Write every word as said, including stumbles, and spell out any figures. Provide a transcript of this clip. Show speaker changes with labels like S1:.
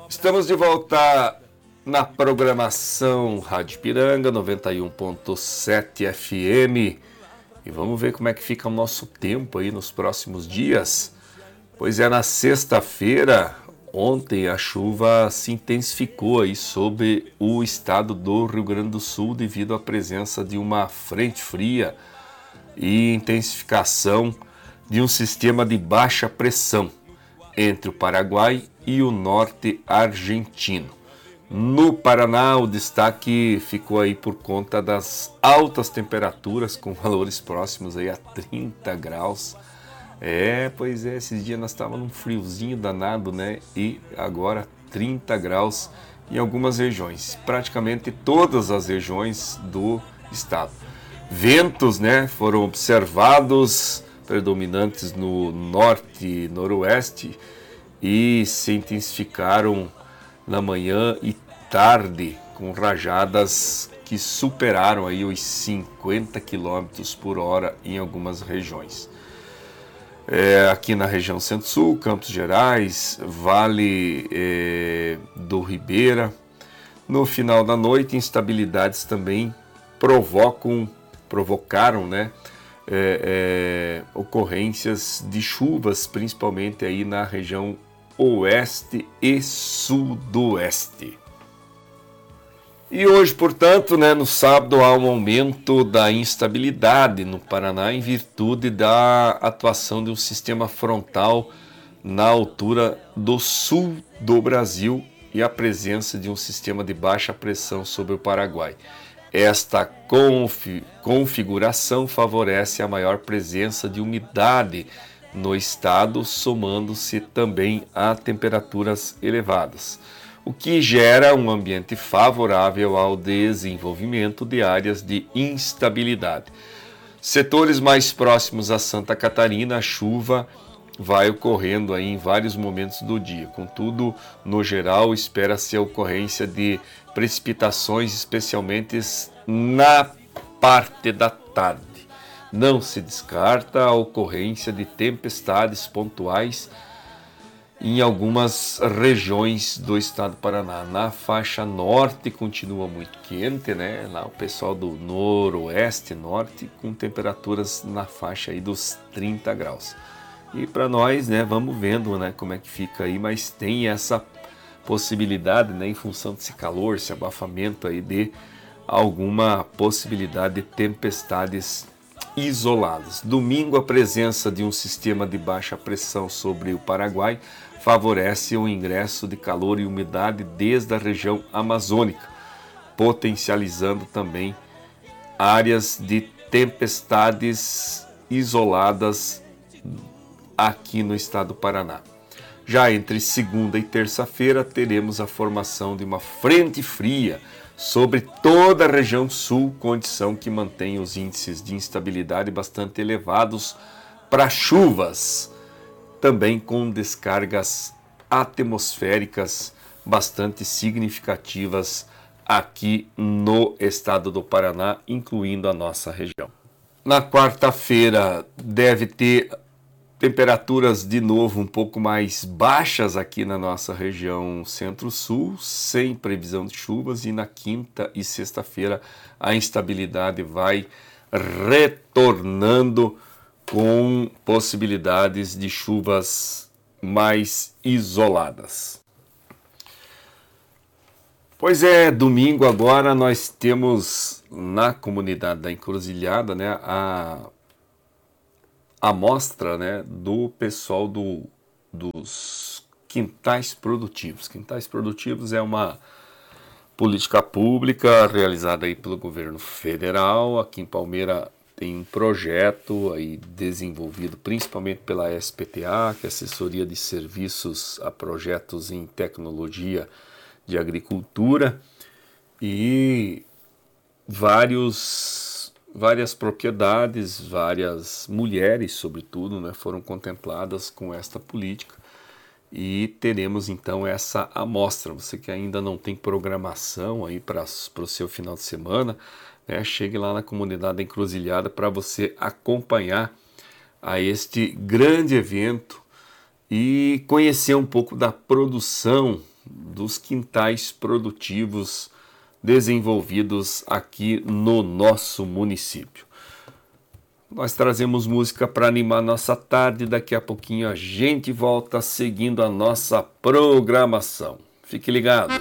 S1: Estamos de volta na programação Rádio Ipiranga noventa e um ponto sete F M e vamos ver como é que fica o nosso tempo aí nos próximos dias. Pois é, na sexta-feira, ontem a chuva se intensificou aí sobre o estado do Rio Grande do Sul devido à presença de uma frente fria e intensificação de um sistema de baixa pressão entre o Paraguai e o norte argentino. No Paraná, o destaque ficou aí por conta das altas temperaturas, com valores próximos aí a trinta graus. É, pois é, esses dias nós estávamos num friozinho danado, né? E agora trinta graus em algumas regiões, praticamente todas as regiões do estado. Ventos, né, foram observados, predominantes no norte e noroeste, e se intensificaram na manhã e tarde, com rajadas que superaram aí os cinquenta quilômetros por hora em algumas regiões. É, aqui na região Centro-Sul, Campos Gerais, Vale é, do Ribeira. No final da noite, instabilidades também provocam, provocaram, né, é, é, ocorrências de chuvas, principalmente aí na região oeste e sudoeste. E hoje, portanto, né, no sábado, há um aumento da instabilidade no Paraná em virtude da atuação de um sistema frontal na altura do sul do Brasil e a presença de um sistema de baixa pressão sobre o Paraguai. Esta confi- configuração favorece a maior presença de umidade no estado, somando-se também a temperaturas elevadas, o que gera um ambiente favorável ao desenvolvimento de áreas de instabilidade. Setores mais próximos a Santa Catarina, a chuva vai ocorrendo aí em vários momentos do dia. Contudo, no geral, espera-se a ocorrência de precipitações, especialmente na parte da tarde. Não se descarta a ocorrência de tempestades pontuais em algumas regiões do estado do Paraná. Na faixa norte continua muito quente, né? Lá o pessoal do noroeste, norte, com temperaturas na faixa aí dos trinta graus. E para nós, né, vamos vendo, né, como é que fica aí, mas tem essa possibilidade, né, em função desse calor, esse abafamento aí, de alguma possibilidade de tempestades isoladas. Domingo, a presença de um sistema de baixa pressão sobre o Paraguai favorece o ingresso de calor e umidade desde a região amazônica, potencializando também áreas de tempestades isoladas aqui no estado do Paraná. Já entre segunda e terça-feira teremos a formação de uma frente fria sobre toda a região sul, condição que mantém os índices de instabilidade bastante elevados para chuvas, também com descargas atmosféricas bastante significativas aqui no estado do Paraná, incluindo a nossa região. Na quarta-feira deve ter temperaturas de novo um pouco mais baixas aqui na nossa região centro-sul, sem previsão de chuvas, e na quinta e sexta-feira a instabilidade vai retornando com possibilidades de chuvas mais isoladas. Pois é, domingo agora nós temos na comunidade da Encruzilhada, né, a a mostra, né, do pessoal do, dos quintais produtivos. Quintais produtivos é uma política pública realizada aí pelo governo federal. Aqui em Palmeira tem um projeto aí desenvolvido principalmente pela S P T A, que é Assessoria de Serviços a Projetos em Tecnologia de Agricultura, e vários Várias propriedades, várias mulheres, sobretudo, né, foram contempladas com esta política, e teremos então essa amostra. Você que ainda não tem programação aí para o seu final de semana, né, chegue lá na comunidade Encruzilhada para você acompanhar a este grande evento e conhecer um pouco da produção do dos quintais produtivos desenvolvidos aqui no nosso município. Nós trazemos música para animar nossa tarde, daqui a pouquinho a gente volta seguindo a nossa programação. Fique ligado!